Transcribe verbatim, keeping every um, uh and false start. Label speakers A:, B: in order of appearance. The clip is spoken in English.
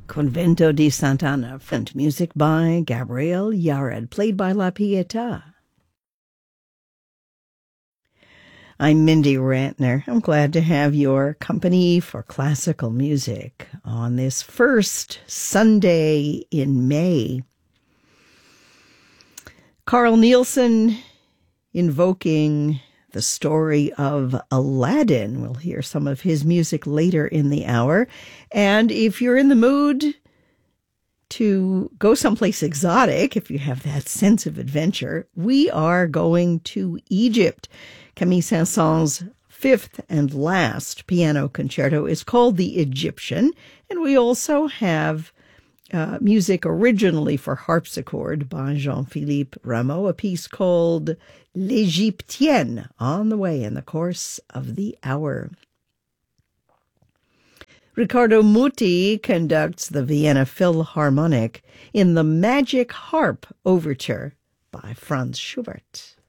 A: Convento di Sant'Anna, and music by Gabriel Yared, played by La Pietà. I'm Mindy Rantner. I'm glad to have your company for classical music on this first Sunday in May. Carl Nielsen invoking the story of Aladdin. We'll hear some of his music later in the hour. And if you're in the mood to go someplace exotic, if you have that sense of adventure, we are going to Egypt. Camille Saint-Saëns' fifth and last piano concerto is called The Egyptian, and we also have uh, music originally for harpsichord by Jean-Philippe Rameau, a piece called L'Égyptienne, on the way in the course of the hour. Riccardo Muti conducts the Vienna Philharmonic in the Magic Harp Overture by Franz Schubert.